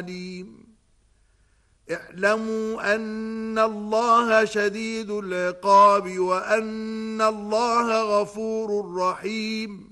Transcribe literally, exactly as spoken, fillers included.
عليم. اعلموا أن الله شديد العقاب وأن الله غفور رحيم.